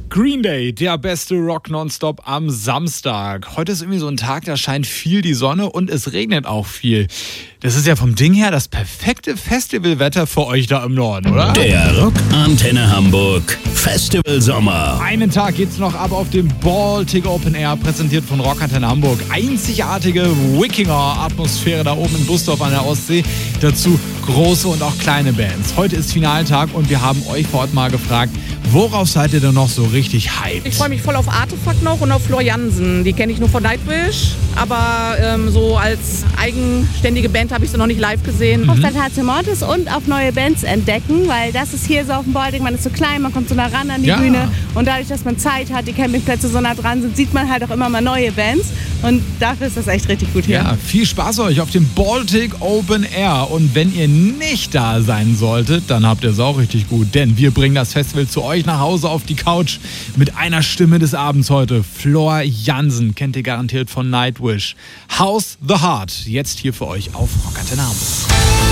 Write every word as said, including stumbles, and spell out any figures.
Green Day, der beste Rock nonstop am Samstag. Heute ist irgendwie so ein Tag, da scheint viel die Sonne und es regnet auch viel. Das ist ja vom Ding her das perfekte Festivalwetter für euch da im Norden, oder? Der Rock Antenne Hamburg Festival Sommer. Einen Tag geht's noch ab auf dem Baltic Open Air, präsentiert von Rock Antenne Hamburg. Einzigartige Wikinger-Atmosphäre da oben in Bustorf an der Ostsee. Dazu große und auch kleine Bands. Heute ist Finaltag und wir haben euch vor Ort mal gefragt, worauf seid ihr denn noch so richtig hyped? Ich freue mich voll auf Artefakt noch und auf Flor Jansen. Die kenne ich nur von Nightwish, aber ähm, so als eigenständige Band habe ich sie noch nicht live gesehen. Mhm. Auf Tentacion Mortis und auf neue Bands entdecken, weil das ist hier so auf dem Baltic, man ist so klein, man kommt so nah ran an die Ja. Bühne und dadurch, dass man Zeit hat, die Campingplätze so nah dran sind, sieht man halt auch immer mal neue Bands und dafür ist das echt richtig gut hier. Ja, viel Spaß euch auf dem Baltic Open Air. Und wenn ihr nicht da sein solltet, dann habt ihr es auch richtig gut. Denn wir bringen das Festival zu euch nach Hause auf die Couch mit einer Stimme des Abends heute. Flor Jansen, kennt ihr garantiert von Nightwish. House the Heart, jetzt hier für euch auf Rock Antenne Hamburg.